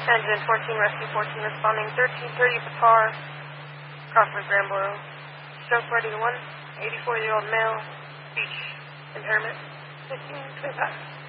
Engine 14, Rescue 14, responding 1330 Patar, Crawford, Granboro. Stroke ready to 1, 84-year-old male, speech impairment, 1525.